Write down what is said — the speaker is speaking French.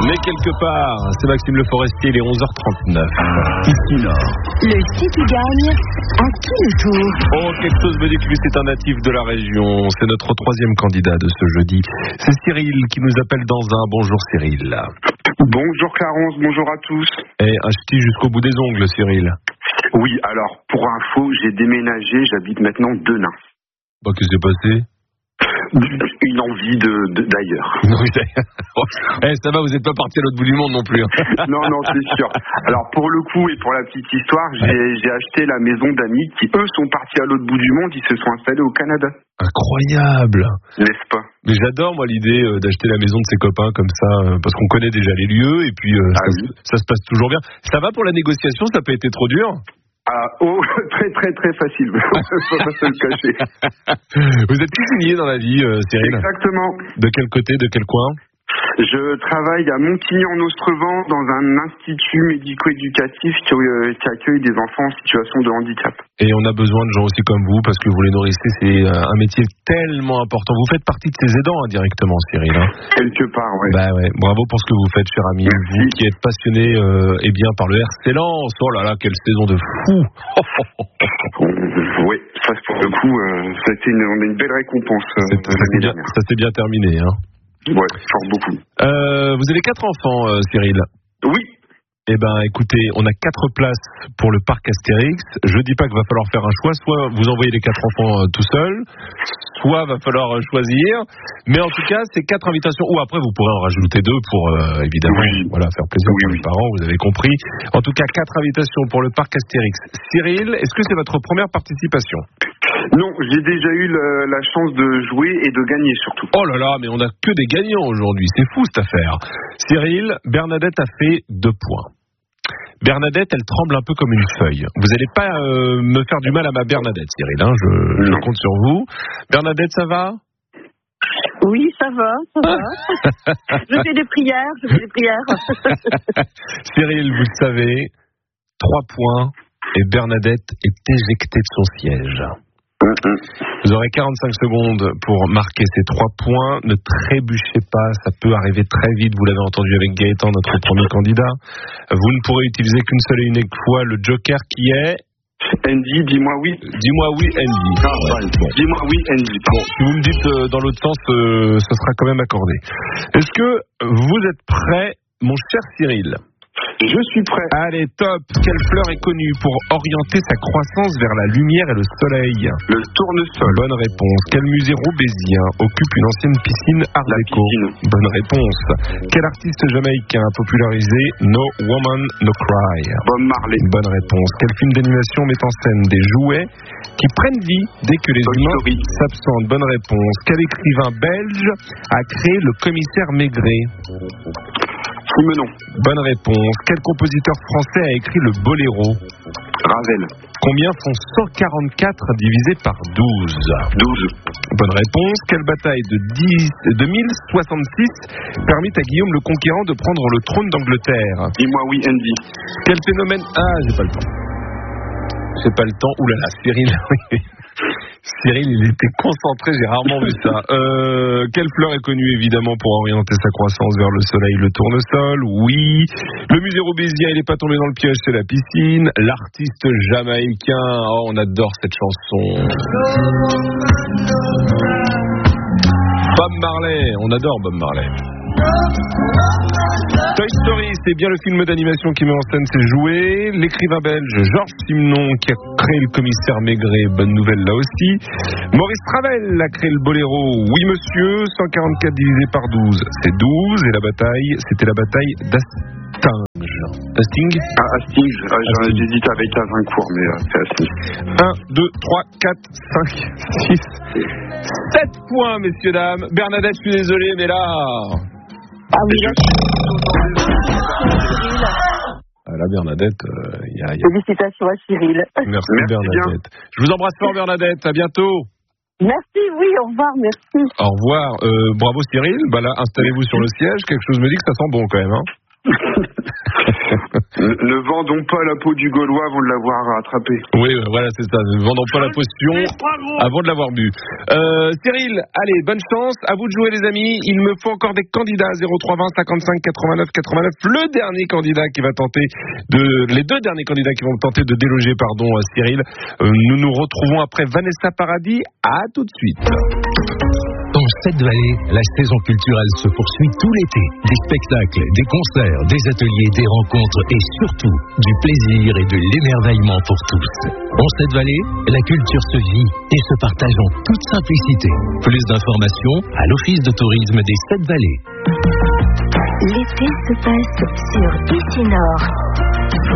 Mais quelque part, c'est Maxime Le Forestier, il est 11h39. Ici Nord. Le City gagne à qui le tour? Oh, quelque chose me dit que lui, c'est un natif de la région. C'est notre troisième candidat de ce jeudi. C'est Cyril qui nous appelle dans un. Bonjour Cyril. Bonjour Clarence, bonjour à tous. Et un ch'ti jusqu'au bout des ongles, Cyril. Oui, alors, pour info, j'ai déménagé, j'habite maintenant Denain. Bah, qu'est-ce qui s'est passé? Une envie d'ailleurs. Oui, d'ailleurs. Ça va, vous n'êtes pas parti à l'autre bout du monde non plus. Non, c'est sûr. Alors, pour le coup, et pour la petite histoire, j'ai acheté la maison d'amis qui, eux, sont partis à l'autre bout du monde, ils se sont installés au Canada. Incroyable. N'est-ce pas? Mais j'adore, moi, l'idée d'acheter la maison de ses copains comme ça, parce qu'on connaît déjà les lieux, et puis ça se passe toujours bien. Ça va pour la négociation? Ça n'a pas été trop dur? Très facile, faut pas se le cacher. Vous êtes cuisinier dans la vie, Cyril? Exactement. De quel côté, de quel coin? Je travaille à Montigny-en-Ostrevent dans un institut médico-éducatif qui accueille des enfants en situation de handicap. Et on a besoin de gens aussi comme vous, parce que vous les nourrissez, c'est un métier tellement important. Vous faites partie de ces aidants directement, Cyril. Quelque part, oui. Bah ouais. Bravo pour ce que vous faites, cher ami. Merci. Vous qui êtes passionné par le RC Lens. Oh là là, quelle saison de fou. Oui, ça pour le coup, on a une belle récompense. Ça s'est bien terminé, hein. Ouais, fort beaucoup. Vous avez 4 enfants, Cyril? Oui. Eh ben, écoutez, on a 4 places pour le parc Astérix. Je dis pas qu'il va falloir faire un choix. Soit vous envoyez les 4 enfants tout seuls, soit va falloir choisir. Mais en tout cas, c'est 4 invitations. Ou après, vous pourrez en rajouter 2 pour, évidemment, faire plaisir pour les parents, vous avez compris. En tout cas, 4 invitations pour le parc Astérix. Cyril, est-ce que c'est votre première participation? Non, j'ai déjà eu la chance de jouer et de gagner surtout. Oh là là, mais on a que des gagnants aujourd'hui, c'est fou cette affaire. Cyril, Bernadette a fait 2 points. Bernadette, elle tremble un peu comme une feuille. Vous n'allez pas me faire du mal à ma Bernadette, Cyril, hein, je compte sur vous. Bernadette, ça va? Oui, ça va. Je fais des prières. Cyril, vous le savez, 3 points et Bernadette est éjectée de son siège. Vous aurez 45 secondes pour marquer ces 3 points. Ne trébuchez pas, ça peut arriver très vite. Vous l'avez entendu avec Gaëtan, notre premier candidat. Vous ne pourrez utiliser qu'une seule et unique fois le joker qui est... Andy, dis-moi oui. Dis-moi oui, Andy. Dis-moi oui, Andy. Bon, si vous me dites dans l'autre sens, ce sera quand même accordé. Est-ce que vous êtes prêt, mon cher Cyril? Je suis prêt. Allez, top. Quelle fleur est connue pour orienter sa croissance vers la lumière et le soleil? Le tournesol. Bonne réponse. Quel musée roubaisien occupe une ancienne piscine Art déco? Bonne réponse. Quel artiste jamaïcain a popularisé No Woman No Cry? Bob Marley. Bonne réponse. Quel film d'animation met en scène des jouets qui prennent vie dès que les humains s'absentent? Bonne réponse. Quel écrivain belge a créé le commissaire Maigret? Simenon. Bonne réponse. Quel compositeur français a écrit le boléro? Ravel. Combien font 144 divisé par 12? 12. Bonne réponse. Quelle bataille de 1066 permit à Guillaume le Conquérant de prendre le trône d'Angleterre? Dis-moi oui, Andy. Quel phénomène... j'ai pas le temps. Ouh là là, Cyril... Cyril, il était concentré, j'ai rarement vu ça. Quelle fleur est connue évidemment pour orienter sa croissance vers le soleil? Le tournesol, oui. Le musée roubaisien, il n'est pas tombé dans le piège, c'est la piscine. L'artiste jamaïcain, on adore cette chanson. Bob Marley, on adore Bob Marley. Toy Story, c'est bien le film d'animation qui met en scène ses jouets. L'écrivain belge Georges Simenon qui a créé le commissaire Maigret, bonne nouvelle là aussi. Maurice Ravel a créé le boléro, oui monsieur. 144 divisé par 12, c'est 12. Et la bataille, c'était la bataille d'Hastings. Hastings, j'hésite avec Azincourt, mais c'est Hastings. 1, 2, 3, 4, 5, 6, 7 points, messieurs, dames. Bernadette, je suis désolé, mais là... Là, Bernadette, Félicitations à Cyril. Merci Bernadette. Bien. Je vous embrasse fort, Bernadette. À bientôt. Merci, oui, au revoir, merci. Au revoir. Bravo Cyril. Là, installez-vous sur le siège. Quelque chose me dit que ça sent bon quand même. Hein. Ne vendons pas la peau du Gaulois avant de l'avoir attrapé. Oui, voilà, c'est ça. Ne vendons pas la potion avant de l'avoir bu. Cyril, allez, bonne chance. À vous de jouer, les amis. Il me faut encore des candidats. 0320 55 89 89. Les deux derniers candidats qui vont tenter de déloger, Cyril. Nous nous retrouvons après Vanessa Paradis. À tout de suite. Dans cette vallée, la saison culturelle se poursuit tout l'été. Des spectacles, des concerts, des ateliers, des rencontres et surtout du plaisir et de l'émerveillement pour tous. Dans cette vallée, la culture se vit et se partage en toute simplicité. Plus d'informations à l'Office de tourisme des 7 vallées. L'été se passe sur Ici Nord.